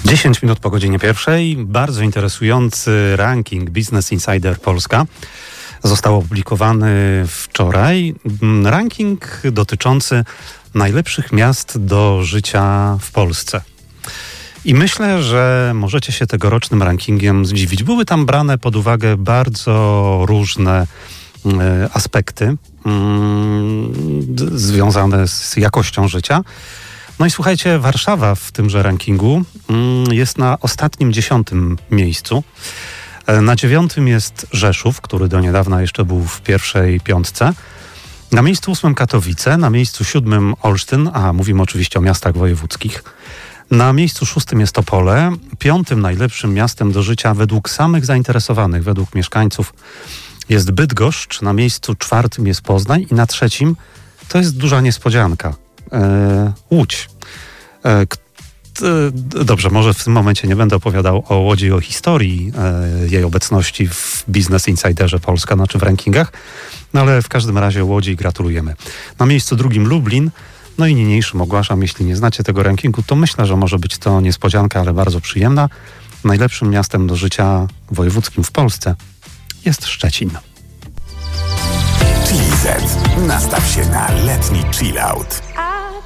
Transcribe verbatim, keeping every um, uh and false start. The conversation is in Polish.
dziesięć minut po godzinie pierwszej. Bardzo interesujący ranking Business Insider Polska został opublikowany wczoraj. Ranking dotyczący najlepszych miast do życia w Polsce. I myślę, że możecie się tegorocznym rankingiem zdziwić. Były tam brane pod uwagę bardzo różne y, aspekty y, związane z jakością życia. No i słuchajcie, Warszawa w tymże rankingu y, jest na ostatnim dziesiątym miejscu. Na dziewiątym jest Rzeszów, który do niedawna jeszcze był w pierwszej piątce. Na miejscu ósmym Katowice, na miejscu siódmym Olsztyn, a mówimy oczywiście o miastach wojewódzkich. Na miejscu szóstym jest Opole, piątym najlepszym miastem do życia według samych zainteresowanych, według mieszkańców jest Bydgoszcz, na miejscu czwartym jest Poznań i na trzecim, to jest duża niespodzianka, e, Łódź. E, k- Dobrze, może w tym momencie nie będę opowiadał o Łodzi i o historii e, jej obecności w Business Insiderze Polska, znaczy w rankingach, no ale w każdym razie Łodzi gratulujemy. Na miejscu drugim Lublin, no i niniejszym ogłaszam, jeśli nie znacie tego rankingu, to myślę, że może być to niespodzianka, ale bardzo przyjemna. Najlepszym miastem do życia wojewódzkim w Polsce jest Szczecin. Chili Z. Nastaw się na letni chill out.